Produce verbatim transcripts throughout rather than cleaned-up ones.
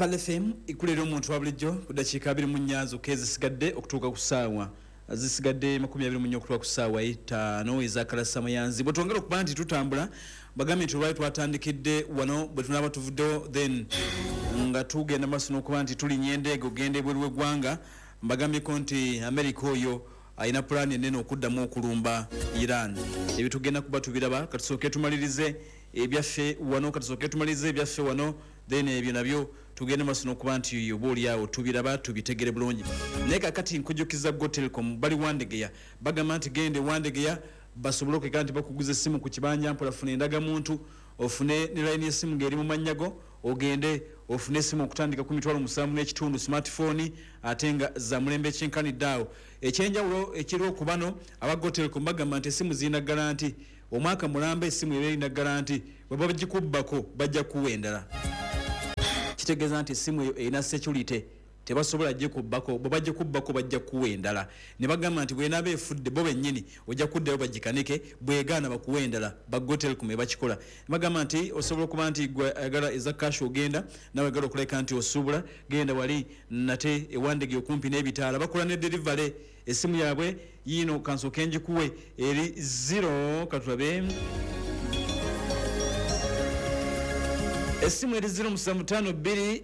Pale F M ikulira omuntu wabulijjo ku dakiika abiri mu nnyanzo kezisigadde okutuuka ku ssaawa zisigadde makumi abiri mu nnya okutuuka ku ssaawa etaano ez'akalasa mayanzi bwe twongera okuba nti tutambula bagambye nti olwali twatandikidde wano bwe tunaaba tuvuddewo then nga tugenda maaso n'okuba nti tulinnya endeega ogenda ebweru w'eggwanga mbagambyeko nti America oyo ayina pulaani ennene okuddamu okulumba Iran. Ebitugenda kuba tubiraba katusooke tumalirize ebyaffe wano katusooke tumalirize ebyaffe wano then ebyo nabyo tugende maaso n'okuba nti yoba oliawo tubiraba tubitegere bulungi. Naye kakati nkujjukiza Go Telecom bali Wandegeya bagamba nti gende Wandegeya basobole okugamba nti bakuguza essimu ku kibanja mpola funa endagamuntu ofune ne line y'essimu ng'eri mu mannyago ogende ofune essimu okutandika ku mitwalo musanvu n'ekitundu smartphone ate nga za mulembe ekyenkanidde awo. Ekyenjawulo ekiri okubano aba Go Telecom bagamba nti essimu zirina garanti omwaka mulamba essimu eba erina garanti bwe bagikubbako bajja kuwa endala. Kitegeeza nti essimu eyo erina security tebasobola gye kubbako bwe bajja kubbako bajja kuwa endala. Ne bagamba nti bw'enaaba efudde bo bennyini ojja kuddayo bagikanike bw'egaana bakuwa endala ba Go Telecom ebakikola. Ne bagamba nti osobola okuba nti gwe ayagala eza cash ogenda nawe ayagala okuleka nti osuubula genda wali nate ewandege okumpi n'ebitaala bakola ne delivery. Essimu yaabwe yiino kansooke njikuwe eri zero katulabe essimu eri zero musanvu ttaano bbiri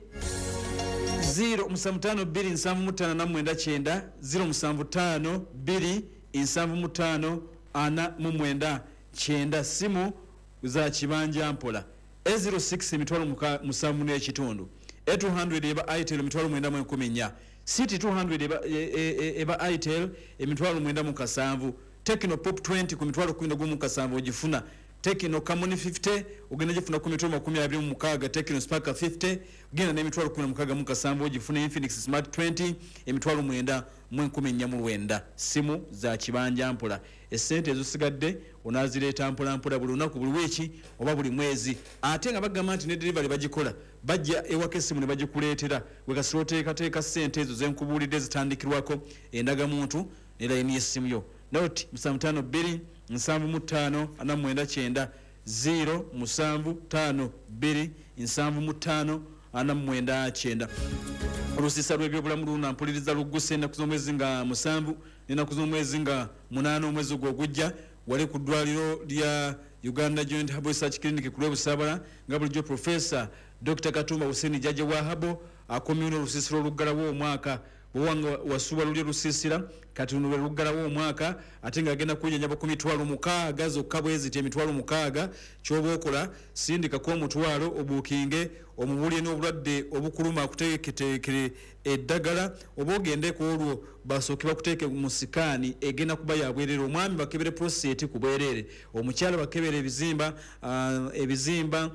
zero musanvu ttaano bbiri nsanvu mu ttaano ana mu mwenda kyenda zero musanvu ttaano bbiri nsanvu mu ttaano ana mu mwenda kyenda. Simu za kibanja mpola e zero six emitwalo musanvu n'ekitundu e two hundred eba Itel emitwalo mwenda mu enkumi nnya City two hundred eba, eba Itel emitwalo mwenda mu kasanvu Tecno Pop twenty ku mitwalo kumi na gumu mu kasanvu ogifuna Tecno Camon fifty ugenda jifuna ku mitwalo makumi abiri mu mukaaga Tecno Spark fifty ugenda n'emitwalo kumi na mukaaga mu kasanvu ogifuna Infinix Smart twenty emitwalo mwenda mu enkumi nnya mu lwenda. Simu za kibanja mpola essente ezosigadde onaazireeta mpola mpola buli lunaku buli wiiki oba buli mwezi ate nga bagamba nti ne delivery bagikola bajja ewaka essimu ne bagikuleetera gwe kasiro oteekateeka ssente ezo zenkubuulidde zitandikirwako endagamuntu ne layini y'essimu yo noti musanvu ttaano bbiri nsanvu mu ttaano ana mu mwenda kyenda zero musanvu ttaano bbiri nsanvu mu ttaano ana mu mwenda kyenda. Olusiisa lw'ebyobulamu luna mpuliriza lugguse ennaku z'omwezi nga musanvu n'ennaku z'omwezi nga munaana omwezi ogwo ogujja wali ku ddwaliro lya Uganda Joint Herbal Research Clinic ku lw'Ebusabala nga bulijjo Professor Doctor Katumba Hussein Jajja wa Habo akomye olusiisira oluggalawo omwaka bwanga wasuba luli lusiisira kati luno luggalawo omwaka ate nga agenda kujjanjaba ku mitwalo mukaaga zokka bweziti emitwalo mukaaga ky'oba okola sindikako omutwalo obuukinge omubulye n'obulwadde obukuluma akuteeketeekere eddagala oba ogende ku olwo basooke bakuteeke mu sikaani egenda kuba yabwerere omwami bakebere prostate ku bwerere omukyala bakebere ebizimba uh, ebizimba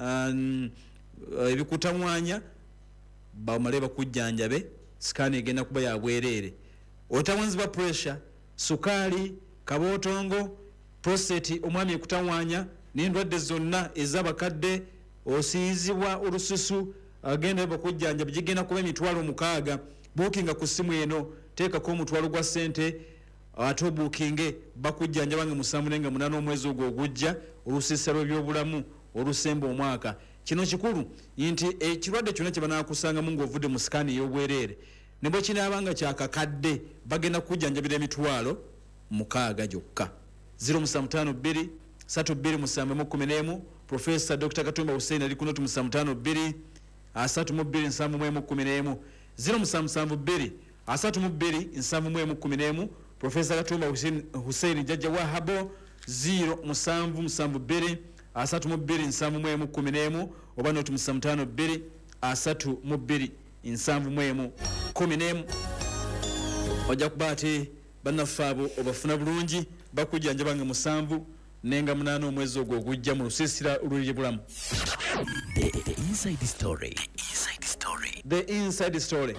uh, ebikutamwanya bamale bakujjanjabe sikaani egenda kuba yabwerere otawanziba pressure sukali kabotongo prostate omwami ekutawanya n'endwadde zonna ez'abakadde osiizibwa olususu agenda bakujjanja bigenda kuba emitwalo mukaaga bookinga ku ssimu eno teekako omutwalo gwa ssente ate obuukinge bakujjanja bange musanvu nenga munaana omwezi ogwo ogujja olusiisa lw'ebyobulamu olusemba omwaka. Kino kikulu nti ekirwadde kyonna kye banaakusangamu ng'ovudde mu sikaani ey'obwereere ne bwe kinaabanga kyakakadde bagenda kujjanjabira emitwalo mukaaga gyokka. zero musanvu ttaano bbiri ssatu bbiri musanvu mu kkumi n'emu Professor Doctor Katumba Hussein ali kunoti musanvu ttaano bbiri asatu mu bbiri nsanvu mu emu kkumi n'emu zero musanvu musanvu bbiri asatu mu bbiri nsanvu mu emu kkumi n'emu Professor Katumba Hussein, Hussein Jajja wa Habo zero musanvu musanvu bbiri asatu mu bbiri nsanvu mu emu kkumi n'emu oba noti musanvu ttaano bbiri asatu mu bbiri nsanvu mu emu kkumi n'emu. Ojja kuba ate bannaffe abo obafuna bulungi bakujjanjaba nga musanvu nenga munaana omwezi ogwo ogujja mu lusiisira olw'ebyobulamu. The, the inside story. The inside story. The inside story.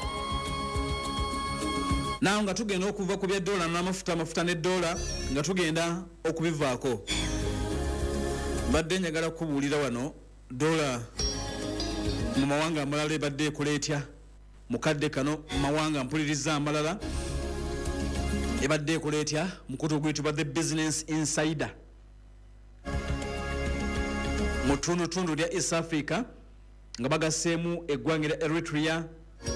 Nawo nga tugenda okuva ku bya dola n'amafuta amafuta ne dola nga tugenda okubivaako. Mbadde njagala kubuulira wano dola mu mawanga amalala ebadde ekola etya mu kadde kano mu mawanga mpuliriza amalala ebadde ekola etya mukutu oguyitibwa The Business Insider mu ttundutundu lya East Africa nga bagasseemu eggwanga lya Eritrea,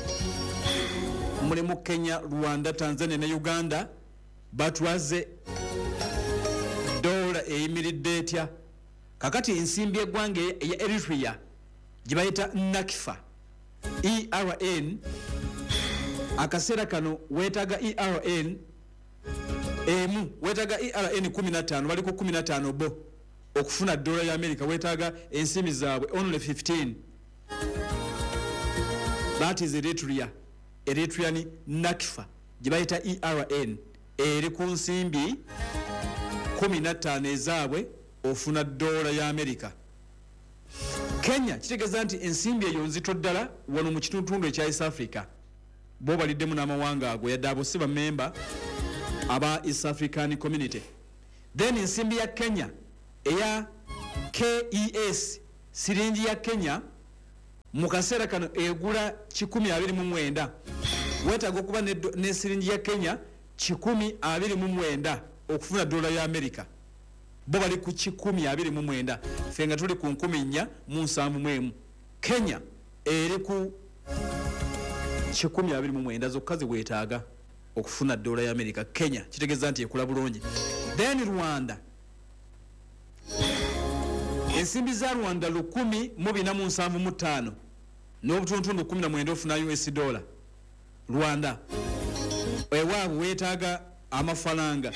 mulimu Kenya, Rwanda, Tanzania ne Uganda. Batwaze dola eyimiridde etya kakati ensimbi eggwanga eya Eritrea gye bayita nakifa E R N. Akaseera kano weetaaga E R N emu, weetaaga E R N kumi na ttaano, baliko kumi na ttaano bo okufuna dola ya America. Weetaaga ensimbi zaabwe only fifteen. That is Eritrea. Eritrea ni nakifa gye bayita E R N eri ku nsimbi kumi na ttaano ezaabwe ofuna dola ya America. Kenya kitegeeza nti ensimbi eyo nzito ddala wano mu kitundu ekya East Africa. Bo baliddemu n'amawanga ago yadde abo si bamemba aba East African Community. Then ensimbi ya Kenya eya K E S, siringi ya Kenya mu kaseera kano egula kikumi abiri mu mwenda. Weetaaga okuba ne siringi ya Kenya kikumi abiri mu mwenda okufuna dola ya America. Bo bali ku kikumi abiri mu mwenda, ffe nga tuli ku nkumi nnya mu nsanvu mu emu. Kenya eri ku kikumi abiri mu mwenda zokka ze weetaaga okufuna dola ya America. Kenya kitegeeza nti ekula bulungi. Then Rwanda, ensimbi za Rwanda lukumi mu bina mu nsanvu mu ttaano n'obutuntundu kumi na mwenda ofuna U S dollar. Rwanda ewaabwe weetaaga amafaranga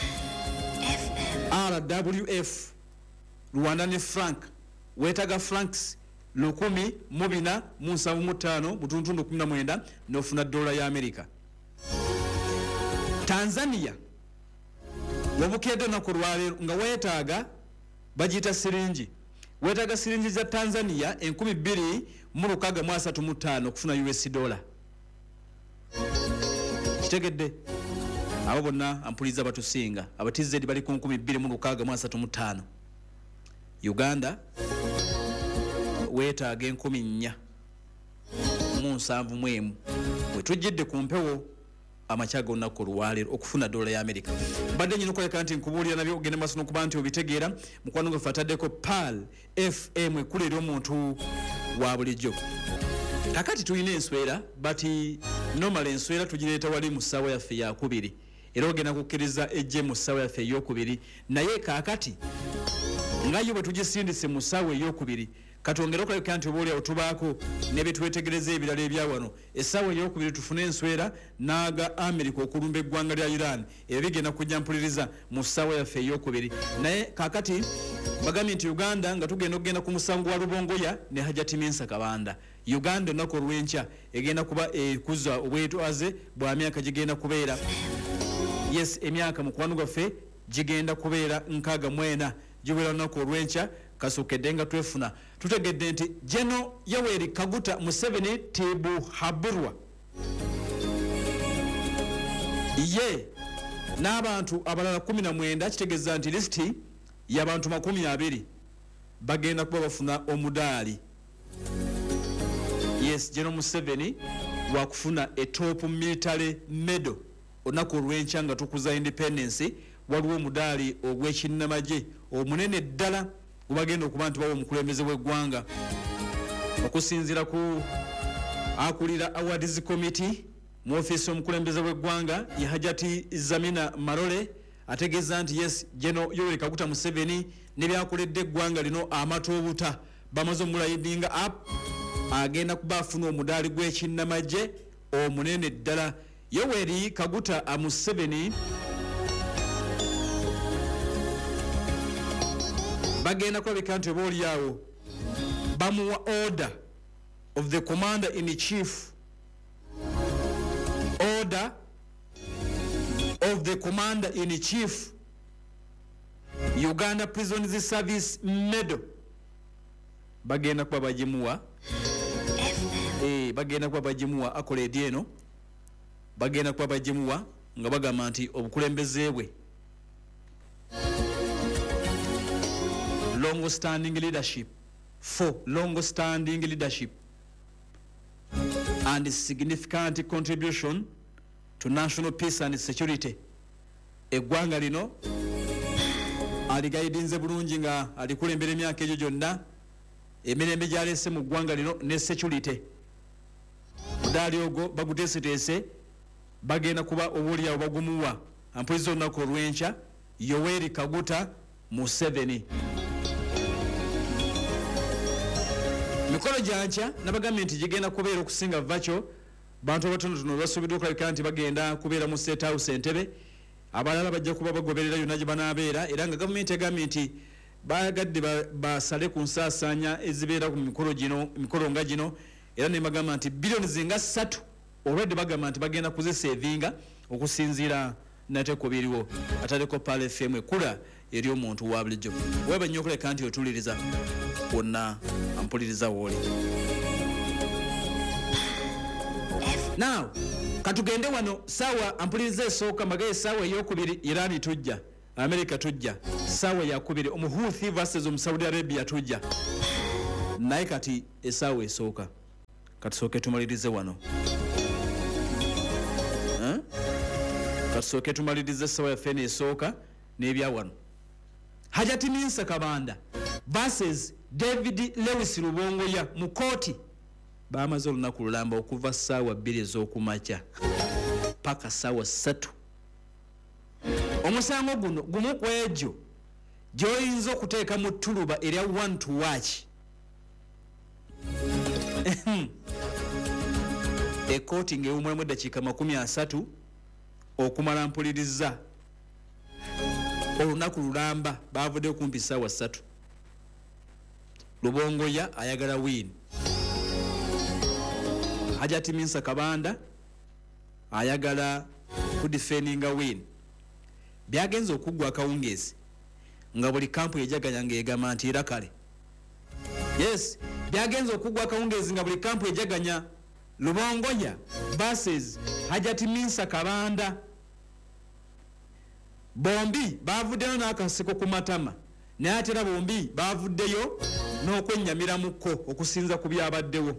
R W F. Rwanda ne franc weetaaga francs lukumi mu bina mu nsanvu mu ttaano butuntundu kumi na mwenda n'ofuna dola ya America. Tanzania wabukedde olunaku lwaleero nga weetaaga bagiyita siringi, weetaaga siringi za Tanzania enkumi bbiri mu lukaaga mu asatu mu ttaano okufuna U S dollar. Kitegedde abo bonna ampuliza batusinga abatizedi bali ku nkumi bbiri mu lukaaga mu asatu mu ttaano. Uganda weetaaga enkumi nnya mu nsanvu mu emu. Bwe tujjidde ku mpewo amakya g'olunaku olwaleero okufuna dola ya America. Mbadde nyina okuleka nti nkubuulira nabyo ogende maaso n'okuba nti obitegeera. Mukwano gwe ataddeko P A L F M ekkulu ery'omuntu wa bulijjo. Kakati tulina enswera bati normal enswera tugireeta wali mu ssaawa yaffe yakubiri era ogenda kukkiriza ejje mu ssaawa yaffe ey'okubiri, naye kaakati nga yo bwe tugisindise mu ssaawa ey'okubiri katongera okulabika nti oba oliawo tubaako ne bye twetegereza ebirala ebya wano. Essaawa ey'okubiri tufune enswera n'aga America okulumba eggwanga lya Iran, ebyo bigenda kujja mpuliriza mu ssaawa yaffe ey'okubiri. Naye kaakati bagambye nti Uganda nga tugenda okugenda ku musango wa Lubongoya ne Hajati Mensa Kabanda. Uganda olunaku olw'enkya egenda kuba ekuzza obwetwaze bwa myaka gigenda kubeera, yes, emyaka mukwano gwaffe gigenda kubeera nkaaga mwena giwera olunaku olw'enkya. Kasookedde nga twefuna tutegedde nti General Yoweri Kaguta Museveni Tibuhaburwa ye n'abantu abalala kumi na mwenda, kitegeeza nti lisiti y'abantu makumi abiri bagenda kuba bafuna omudaali. Yes, General Museveni wakufuna a top military medal olunaku olw'enkya nga tukuza independence. Waliwo omudaali ogw'ekinnamagye omunene ddala ubagenda okuba nti bawo omukulembeze w'eggwanga okusinziira ku akulira awards committee mu office y'omukulembeze w'eggwanga ye Hajati Zamina Marole. Ategeeza nti yes, General Yoweri Kaguta Museveni ne byakoledde eggwanga lino amatobuta bamaze omulayidinga up, agenda kuba afuna omudaali gw'ekinnamagye omunene ddala. Yoweri Kaguta Museveni bagenda kulabika nti oba oliawo bamuwa order of the commander in chief, order of the commander in chief, Uganda Prisoners Service medal bagenda kuba bagimuwa. Eh, bagenda kuba bagimuwa akola edi eno, bagenda kuba bagimuwa nga bagamba nti obukulembeze bwe long standing leadership for long standing leadership and significant contribution to national peace and security. Eggwanga lino aligaidinze bulungi nga alikulembera emyaka egyo gyonna emirembe gyalese mu ggwanga lino ne security mudaali ogwo baguteeseteese bagenda kuba obuulyawo bagumuwa ampuliza olunaku olw'enkya Yoweri Kaguta Museveni. Mikolo gyankya nabagambye nti gigenda kubeera okusinga vacho bantu abatonotono basuubiddwa okulabika nti bagenda kubeera mu State House Entebbe, abalala bajja kuba bagoberera yonna gye banaabeera, era nga gavumenti egambye nti bayagadde basale ku nsaasaanya ezibeera ku mikolo gino mikolo nga gino, era ne bagamba nti biliyoni zinga ssatu olwedde bagamba nti bagenda kuziseevinga okusinziira nate ku biriwo. Ataleko Pale F M ekula eri omuntu wa bulijjo. Weeba nnyo okuleka nti otuliriza wonna ampuliriza wooli. Now katugende wano sawa ampuliriza esooka magaye sawa eyokubiri Iran tujja, America tujja, sawa yakubiri omuhuthi versus omu Saudi Arabia tujja. Naye kati esawa esooka katusooke tumalirize wano. Huh? Katusooke tumalirize sawa yaffe esooka n'ebya wano. Hajati Minsa Kabanda versus David Lewis Rubongoya mu kooti bamaze olunaku lulamba okuva ssaawa bbiri ez'okumakya paka ssaawa ssatu. Omusango guno gumu ku egyo gy'oyinza okuteeka mu ttuluba erya one to watch. Ekooti ng'ewumulamu eddakiika makumi asatu okumala mpuliriza olunaku lulamba baavudde kumpi ssaawa ssatu. Rubongoya ayagala win. Hajati Minsa Kabanda ayagala kudifendinga win. Byagenza okuggwa akawungeezi nga buli kampu yajaganya ng'egamba nti era kale. Yes, byagenza okuggwa akawungeezi nga buli kampu yajaganya. Rubongoya versus Hajati Minsa Kabanda. Bombi baavuddeyo n'akaseko ku matama, naye ate era bombi baavuddeyo n'okwennyamira mukko okusinza ku byabaddewo.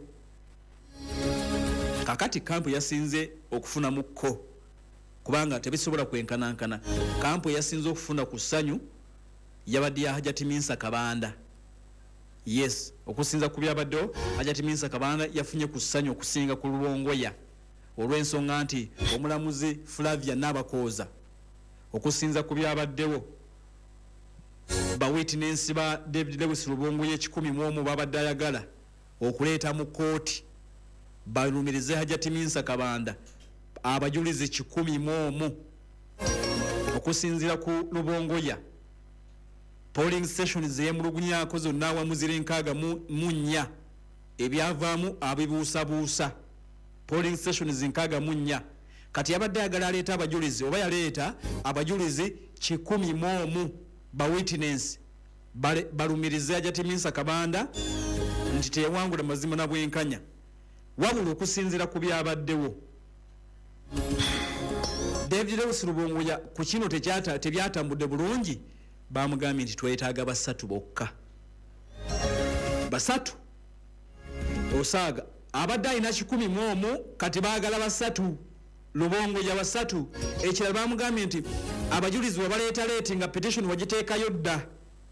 Kakati kampu yasinze okufuna mukko kubanga tebisobola kwenkanankana. Kampu yasinze okufuna ku ssanyu yabadde ya Hajati Minsa Kabanda. Yes, okusinza ku byabaddewo Hajati Minsa Kabanda yafunye ku ssanyu okusinga ku Rubongoya olw'ensonga nti omulamuzi Flavia Nabakooza okusinza ku byabaddewo ba witness ba David Lewis Rubongoya ekikumi mu omu babadde ayagala okuleeta mu kooti balumirize Hajati Minsa Kabanda abajulizi kikumi mu omu okusinzira ku Rubongoya. Polling stations eyemulugunyako zonna awamu ziri nkaaga mu nnya ebyavaamu abibuusabuusa. Polling stations nkaaga mu nnya. Kati yabadde ayagala aleeta abajulizi oba yaleeta abajulizi kikumi mu omu ba witness balumirize Hajati Minsa Kabanda nti tewangula mazima na bwenkanya wabula okusinzira ku byabaddewo. David Lewis Rubongoya ku kino tebyatambudde bulungi, bamugambye nti twetaaga basatu bokka. Basatu osaaga abadde alina kikumi mu omu kati baagala basatu. Rubongoya basatu. Ekirala bamugambye nti abajulizi wabaleeta leeti nga petition wagiteekayo dda,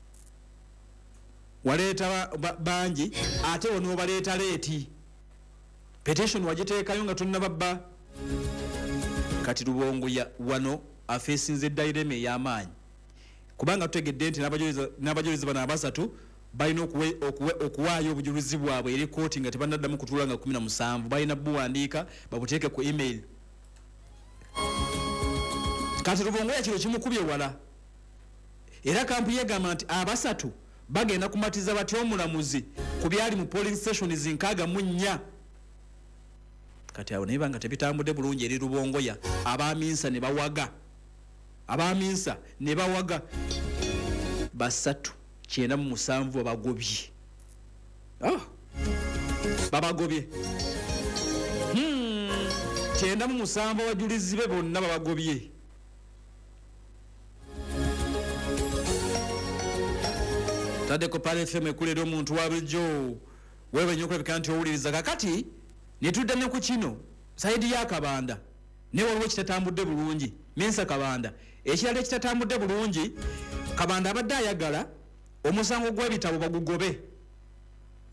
waleeta bangi ate wano baleeta leeti petition wagiteekayo nga tonna babba. Kati Rubongoya wano afeesinze daireme ey'amaanyi kubanga tutegedde nti n'abajulizi bano abasatu balina okuwaayo obujulizi bwabwe eri kooti nga tebannaddamu kutuula nga kumi na musanvu. Balina buwandiika babuteeke ku email. Kati Rubongoya kiro kimukubye wala, era kampu yegamba nti abasatu bagenda kumatiza batya omulamuzi ku byali mu polling stations nkaaga mu nnya. Kati awo naye banga tebitambudde bulungi eri Rubongoya. Abaminsa ne bawaga, abaminsa ne bawaga basatu kyenda mu musanvu abagobye. Oh, babagobye hmm. kyenda mu musanvu abajulizi be bonna babagobye. Tadeko Pale F M ekulera omuntu wa bulijjo. Wewe nnyo okulabika nti owuliriza. Kakati netudda ne ku kino saidi ya Kabanda ne waliwo kitatambudde bulungi. Minsa Kabanda ekirala ekitatambudde bulungi, Kabanda abadde ayagala omusango gw'ebitabo bagugobe.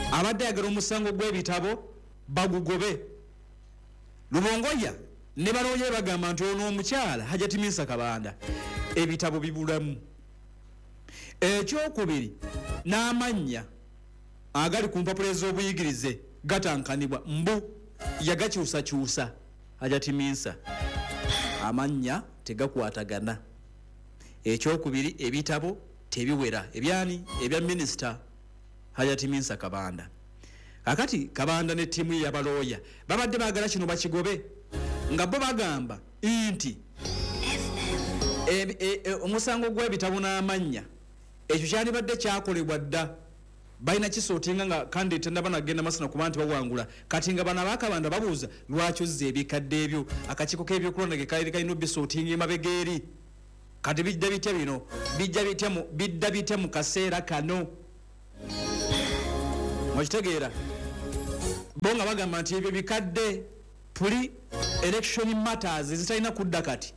abadde ayagala omusango gw'ebitabo bagugobe. Lubongoya ne balooye bagamba nti ono omukyala Hajati Minsa Kabanda ebitabo bibulamu. Ekyokubiri n'amannya agali ku mpapula ez'obuyigirize gatankanibwa mbu yagakyusakyusa Hajati Minsa, amannya tegakwatagana. Ekyokubiri ebitabo tebiwera ebyani ebya minisita Hajati Minsa Kabanda. Kakati Kabanda ne ttiimu y'abalooya babadde baagala kino bakigobe nga bo bagamba nti omusango gw'ebitabo n'amannya ekyo kyandibadde kyakolebwa dda, balina kisootinga nga kandi tennaba nagenda masana kuba nti bawangula. Kati nga bano abakabanda babuuza lwaki ozza ebikadde ebyo akakiiko k'ebyokulonda ge kaali kalina bisootinga emabega eri. Kati bijja bitya bino bijja bitya mu bidda bitya mu kaseera kano, mwakitegeera? Bo nga bagamba nti ebyo bikadde pre election matters zitalina kudda kati.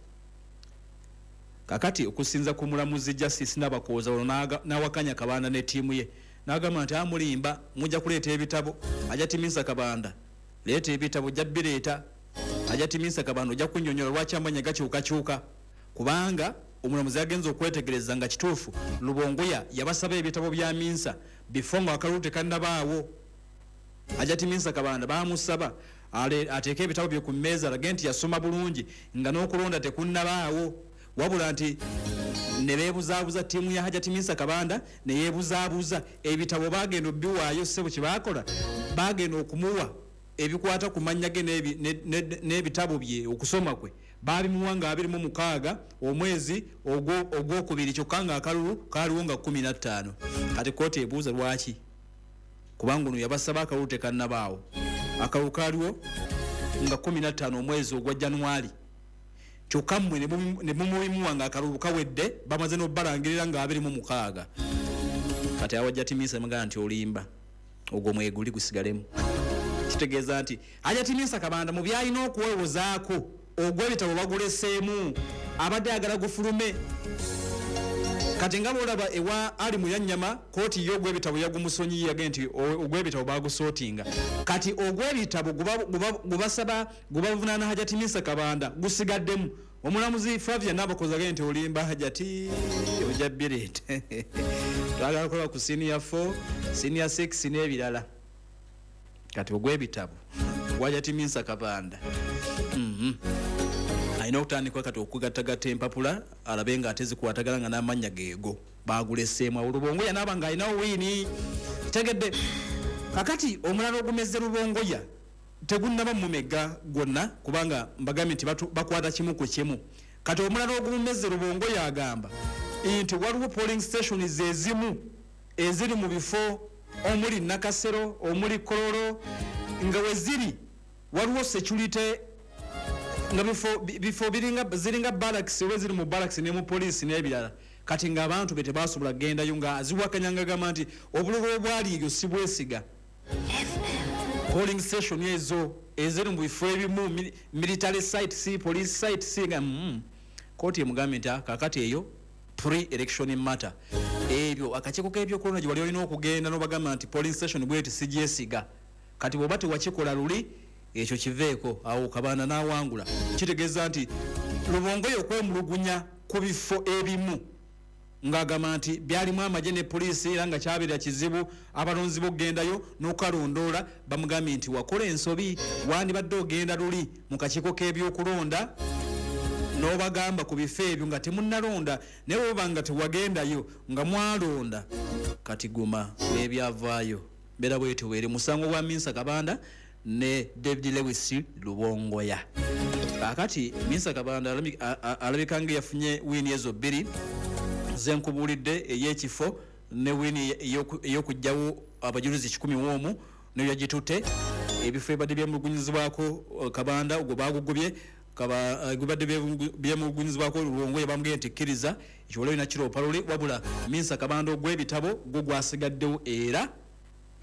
Kakati okusinza ku mulamuzi Justice Nabakooza olwo n'awakanya Kabanda ne ttiimu ye n'agamba nti amulimba mujja kuleeta ebitabo Hajati Minsa Kabanda, leeta ebitabo jja bireeta Hajati Minsa Kabanda ojja kunnyonnyola lwaki amanya gakyukakyuka, kubanga omulamuzi yagenza okwetegereza nga kituufu Lubongoya yabasaba ebitabo bya Minsa before nga akalulu tekannabaawo. Hajati Minsa Kabanda bamusaba ateeke ebitabo bye ku mmeeza alage nti yasoma bulungi nga n'okulonda tekunnabaawo, wabula nti ne beebuzaabuza ttiimu ya Hajati Minsa Kabanda ne yeebuzaabuza ebitabo bagenda obiwaayo. Ssebo kye baakola bagenda okumuwa ebikwata ku mannya ge n'ebitabo bye okusoma kwe baabimuwa nga abiri mu mukaaga omwezi ogwokubiri kyokka nga akalulu kaaliwo nga kumi na ttaano. Kati kooti ebuuza lwaki, kubanga ono yabasaba akalulu tekannabaawo, akalulu kaaliwo nga kumi na ttaano omwezi ogwa January, kyokka mmwe ne mumubimuwa nga akalulu kawedde bamaze n'obbalangirira nga abiri mu mukaaga. Kati awa Hajati Minsa magana nti olimba ogwo mweguli gusigalemu. Kitegeeza nti Hajati Minsa Kabanda mu byalina okuwewozaako ogw'ebitabo baguleseemu abadde agala gufulume. Kati nga bwolaba ewa ali mu yannyama kooti yo ogw'ebitabo yagumusonyiye yage nti ogw'ebitabo bagusootinga. Kati ogw'ebitabo gubasaba gubavunaana Hajati Minsa Kabanda gusigaddemu. Omulamuzi Flavia Nabakooza ge nti olimba Hajati ojja bireete. Twagala kukola ku senior four, senior six n'ebirala. Kati ogw'ebitabo Hajati Minsa Kabanda mhm ayina okutandikwa kati okugattagatta empapula alabe nga ate zikwatagala nga n'amannya geego baguleseemu. Lubongoya n'aba nga alinawo wiini tegedde. Kakati omulala ogumezze Lubongoya tegunnaba mumega gwonna kubanga mbagambye nti bakwata kimu ku kimu. Kati omulala ogumezze Lubongoya agamba nti waliwo polling stations ezimu eziri mu bifo omuli Nakasero omuli Kololo nga we ziri waliwo security nga bifo bifo biringa ziringa barracks we ziri mu barracks ne mu police n'ebirala. Kati nga abantu bete basobola gendayo nga ziwakanyanga gamba nti obululu obwali eyo si bwesiga. Polling station ezo eziri mu bifo ebimu military site si police site si nga mm, kooti emugambe nti kakati eyo pre-election matter ebyo akakiiko k'ebyokulonda gye wali olina okugenda n'obagamba nti polling station bweti sigyesiga. Kati bw'oba tewakikola luli ekyo kiveeko awo Kabanda n'awangula. Kitegeeza nti Lubongoya okwemulugunya ku bifo ebimu ng'agamba nti byalimu amagye ne poliisi era nga kyabeera kizibu abalonzi b'okugendayo n'okalondoola bamugambye nti wakola ensobi wandibadde ogenda luli mu kakiiko k'ebyokulonda n'obagamba ku bifo ebyo nga temunnalonda naye bwoba nga tewagendayo nga mwalonda. Kati guma n'ebyavaayo beera bwetyo weere musango gwa Minsa Kabanda ne David Lewis Lubongoya. Kakati Minsa Kabanda alabika nga yafunye wiini ezo bbiri zenkubulidde ey'ekifo ne wiini ey'okugjawo abajulizi kikumi mu omu ne yagitutte ebifo ebadde byemulugunyizibwako Kabanda ogwo bagugubye kaba gubadde byemulugunyizibwako Lubongoya bamugee nti kkiriza ekyo olina kiro paluli wabula Minsa Kabanda ogw'ebitabo gwo gwasigaddewo era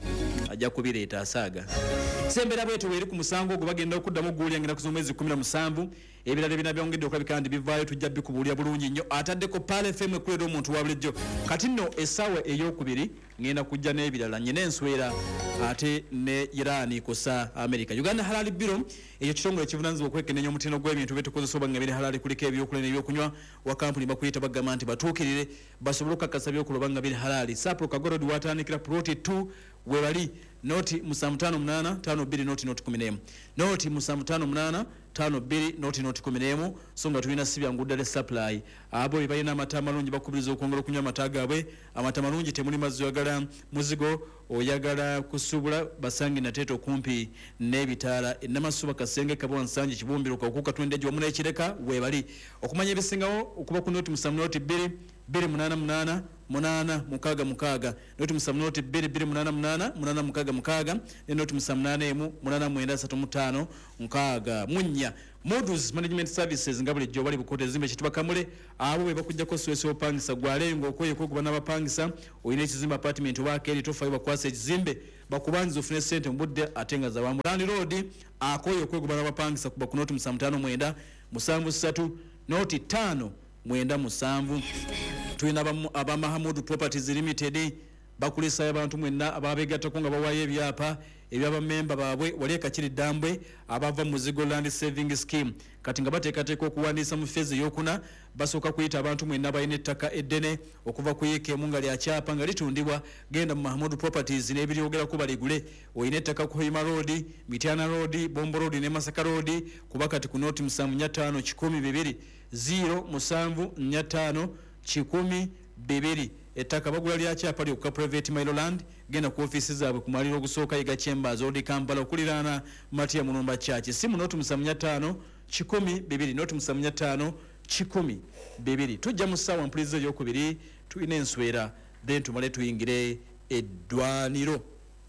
ajja kubireeta asaaga sembera bwetu weri ku musango ogwo bagenda okuddamu guulyangira ku z'omwezi kumi na musanvu ebirala ebina byongedde okulabika nti bivaayo tujja bikubuulya bulungi nnyo ataddeko Pale F M ekulera omuntu wa bulijjo kati nno essaawa ey'okubiri ngenda kujja n'ebirala nyina enswera ate ne Iran kosa America Uganda Halal Bureau eyo kitongole ekivunanyizibwa okwekenneenya omutindo gw'ebintu byetukozesa oba nga biri halali kuliko ebyokulya n'ebyokunywa wa kampuni bakuyita bagamba nti batuukirire basobole okukakasa byokulya oba nga biri halali Sapro Kagorod watandikira ploti two webali noti musanvu ttaano munaana ttaano bbiri noti noti kumi n'emu noti musanvu ttaano munaana ttaano bbiri noti noti kumi n'emu so nga tulina si byangu ddala supply abo be balina amata amalungi bakubiriza okwongera okunywa amata gaabwe amata malungi temuli mazzi oyagala muzigo oyagala kusubula basangi nateto kumpi n'ebitaala ennamasuba kasenge kabwa nsanje kibumbiro kakuka twende wamu n'ekireka webali okumanya ebisingawo okuba ku noti musanvu noti bbiri bbiri munaana munaana munaana mukaaga mukaaga noti musanvu noti bbiri bbiri munaana munaana munaana mukaaga mukaaga ne noti musanvu munaana emu munaana mwenda asatu mu ttaano mukaaga munnya Modus Management Services nga bulijjo bali bukote zimbe kituba kamule abo be bakujjako swese opangisa gwalengo okoyeko kuba n'abapangisa oyina ekizimba apartment wake eri tofa bakwasa ekizimbe bakubanza ofune sente mbudde atenga za Wamulani Road akoyo okwekuba n'abapangisa kuba ku noti musanvu ttaano mwenda musanvu ssatu noti ttaano mwenda musanvu tulina aba Mahamud Properties Limited bakulisa abantu mwenna ababegattako nga bawayo ebyapa ebyabamemba baabwe wali ekakiri ddambwe abava mu Zigo Land Saving Scheme kati nga bateekateeka okuwandiisa mu feezi ey'okuna basooka kuyita abantu mwenna balina ettaka eddene okuva ku yiika emu nga lyakyapa nga litundibwa genda mu Mahamud Properties n'ebiryogerako baligule olina ettaka ku Hoima Road Mityana Road Bombo Road ne Masaka Road kuba kati ku noti musanvu nnya ttaano kikumi bibiri zero musanvu nnya ttaano kikumi bibiri ettaka bagula lyakyapa lyokka private Mailoland genda ku office zaabwe ku maliro ogusooka yiga Chambers Road Kampala okuliraana Matia Mulumba Church simu noti musanvu nnya ttaano kikumi bibiri noti musanvu nnya ttaano kikumi bibiri tujja mu ssaawa mpulirizo ey'okubiri tulina enswera then tumale tuyingire eddwaniro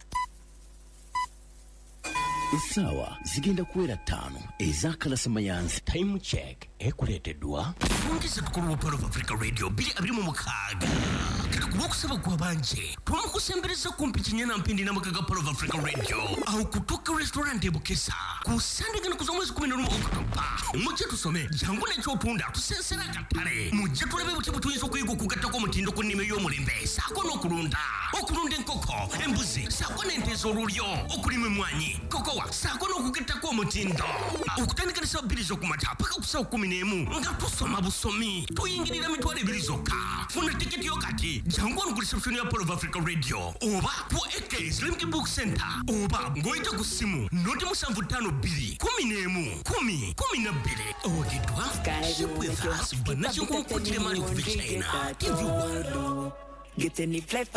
essaawa zigenda kuwera ttaano ezakalasa mayanzi time check ekuleeteddwa ongeze tukulu Palo of Africa Radio biri abiri mu mukaaga kati kuba okusaba gwa banje twamukusembereza kumpi kinyana mpindi n'amakaga Palo of Africa Radio aho kutoka restaurant e Bukesa ku Sunday gana kuza mwezi kumi na lumu Oktoba mujje tusome jangu n'ekyotunda tusensera katale mujje tulabe buti butuyinza okuyiga okugattako omutindo ku nnime y'omulembe saako n'okulunda okulunda enkoko embuzi saako n'ente ez'olulyo okulima emmwanyi kokowa saako n'okugettako omutindo okutandika ne saa bbiri z'okumata paka ku saa kumi n'emu nga tusoma busomi tuyingirira mitwalo ebiri zokka funa tiketi yo kati jangu wano ku reception ya Palo of Africa Radio oba ku A K Islamic Book Center oba ng'oyita ku simu noti musanvu ttaano bbiri kumi n'emu kumi kumi na bbiri owagidwa ship with us bannakyenkomukuutire maali okuva China T V one. Get any flavor.